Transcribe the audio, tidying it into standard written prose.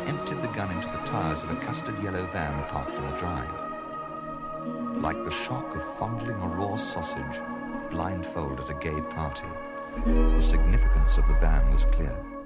emptied the gun into the tires of a custard yellow van parked in the drive. Like the shock of fondling a raw sausage blindfold at a gay party, the significance of the van was clear.